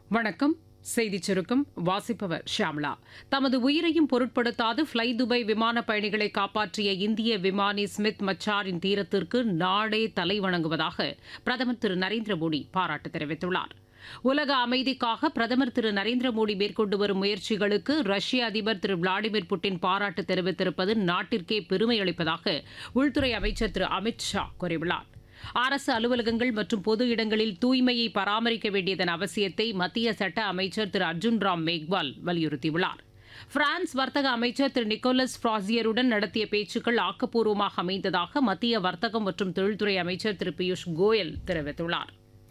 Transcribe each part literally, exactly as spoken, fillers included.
வணக்கம். செய்திச் சுருக்கம் வாசிப்பவர் ஷியாம்லா. தமது உயிரையும் பொருட்படுத்தாது ஃப்ளை துபாய் விமான பயணிகளை காப்பாற்றிய இந்திய விமானி ஸ்மித் மச்சாரின் தீரத்திற்கு நாடே தலைவணங்குவதாக பிரதமர் திரு நரேந்திர மோடி பாராட்டு தெரிவித்துள்ளார். உலக அமைதிக்காக பிரதமர் திரு நரேந்திர மோடி மேற்கொண்டு வரும் முயற்சிகளுக்கு ரஷ்ய அதிபர் திரு விளாடிமிர் புட்டின் பாராட்டு தெரிவித்திருப்பது நாட்டிற்கே பெருமை அளிப்பதாக உள்துறை அமைச்சர் திரு அமித் ஷா கூறியுள்ளார். அரசு அலுவலகங்கள் மற்றும் பொது இடங்களில் தூய்மையை பராமரிக்க வேண்டியதன் அவசியத்தை மத்திய சட்ட அமைச்சர் திரு அர்ஜுன் ராம் மேக்வால் வலியுறுத்தியுள்ளார். பிரான்ஸ் வர்த்தக அமைச்சர் திரு நிக்கோலஸ் ஃப்ராசியருடன் நடத்திய பேச்சுக்கள் ஆக்கப்பூர்வமாக அமைந்ததாக மத்திய வர்த்தகம் மற்றும் தொழில்துறை அமைச்சர் திரு பியூஷ் கோயல் தெரிவித்துள்ளார்.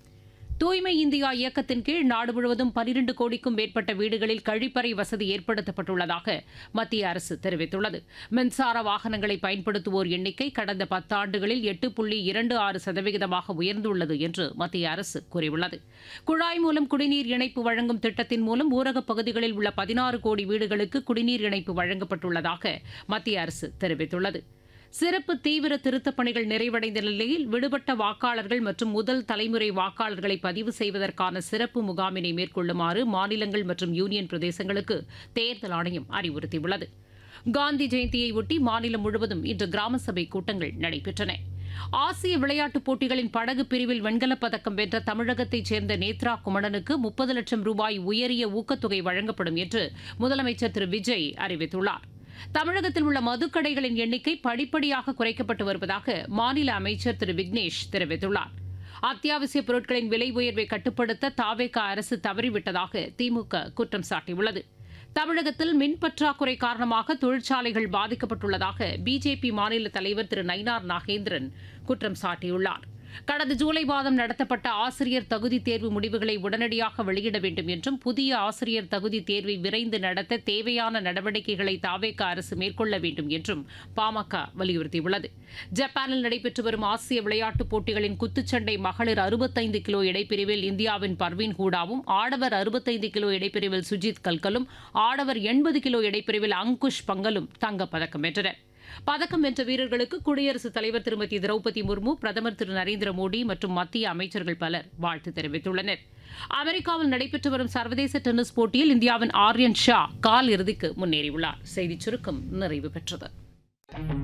தூய்மை இந்தியா இயக்கத்தின் கீழ் நாடு முழுவதும் பனிரண்டு கோடிக்கும் மேற்பட்ட வீடுகளில் கழிப்பறை வசதி ஏற்படுத்தப்பட்டுள்ளதாக மத்திய அரசு தெரிவித்துள்ளது. மின்சார வாகனங்களை பயன்படுத்துவோர் எண்ணிக்கை கடந்த பத்தாண்டுகளில் எட்டு புள்ளி இரண்டு ஆறு சதவீதமாக உயர்ந்துள்ளது என்று மத்திய அரசு கூறியுள்ளது. குழாய் மூலம் குடிநீர் இணைப்பு வழங்கும் திட்டத்தின் மூலம் ஊரகப் பகுதிகளில் உள்ள பதினாறு கோடி வீடுகளுக்கு குடிநீர் இணைப்பு வழங்கப்பட்டுள்ளதாக மத்திய அரசு தெரிவித்துள்ளது. சிறப்பு தீவிர திருத்தப் பணிகள் நிறைவடைந்த நிலையில் விடுபட்ட வாக்காளர்கள் மற்றும் முதல் தலைமுறை வாக்காளர்களை பதிவு செய்வதற்கான சிறப்பு முகாமினை மேற்கொள்ளுமாறு மாநிலங்கள் மற்றும் யூனியன் பிரதேசங்களுக்கு தேர்தல் ஆணையம் அறிவுறுத்தியுள்ளது. காந்தி ஜெயந்தியை ஒட்டி மாநிலம் முழுவதும் இன்று கிராம சபை கூட்டங்கள் நடைபெற்றன. ஆசிய விளையாட்டுப் போட்டிகளின் படகு பிரிவில் வெண்கலப் பதக்கம் வென்ற தமிழகத்தைச் சேர்ந்த நேத்ரா குமணனுக்கு முப்பது லட்சம் ரூபாய் உயரிய ஊக்கத்தொகை வழங்கப்படும் என்று முதலமைச்சர் திரு விஜய் அறிவித்துள்ளார். தமிழகத்தில் உள்ள மதுக்கடைகளின் எண்ணிக்கை படிப்படியாக குறைக்கப்பட்டு வருவதாக மாநில அமைச்சர் திரு விக்னேஷ் தெரிவித்துள்ளார். அத்தியாவசிய பொருட்களின் விலை உயர்வை கட்டுப்படுத்த தாவேகா அரசு தவறிவிட்டதாக திமுக குற்றம் சாட்டியுள்ளது. தமிழகத்தில் மின் பற்றாக்குறை காரணமாக தொழிற்சாலைகள் பாதிக்கப்பட்டுள்ளதாக பிஜேபி மாநில தலைவர் திரு நயினார் நாகேந்திரன் குற்றம் சாட்டியுள்ளார். கடந்த ஜூலை மாதம் நடத்தப்பட்ட ஆசிரியர் தகுதி தேர்வு முடிவுகளை உடனடியாக வெளியிட வேண்டும் என்றும் புதிய ஆசிரியர் தகுதி தேர்வை விரைந்து நடத்த தேவையான நடவடிக்கைகளை தாவேகா அரசு மேற்கொள்ள வேண்டும் என்றும் பாமக வலியுறுத்தியுள்ளது. ஜப்பானில் நடைபெற்று வரும் ஆசிய விளையாட்டுப் போட்டிகளின் குத்துச்சண்டை மகளிர் அறுபத்தைந்து கிலோ இடைப்பிரிவில் இந்தியாவின் பர்வீன் ஹூடாவும் ஆடவர் அறுபத்தைந்து கிலோ இடைப்பிரிவில் சுஜித் கல்கலும் ஆடவர் எண்பது கிலோ இடைப்பிரிவில் அங்குஷ் பங்கலும் தங்கப்பதக்கம் வென்றனர். பதக்கம் வென்ற வீரர்களுக்கு குடியரசுத் தலைவர் திருமதி திரௌபதி முர்மு, பிரதமர் திரு நரேந்திர மோடி மற்றும் மத்திய அமைச்சர்கள் பலர் வாழ்த்து தெரிவித்துள்ளனர். அமெரிக்காவில் நடைபெற்று வரும் சர்வதேச டென்னிஸ் போட்டியில் இந்தியாவின் ஆர்யன் ஷா கால் இறுதிக்கு முன்னேறியுள்ளார். செய்திச் சுருக்கம் நிறைவு பெற்றது.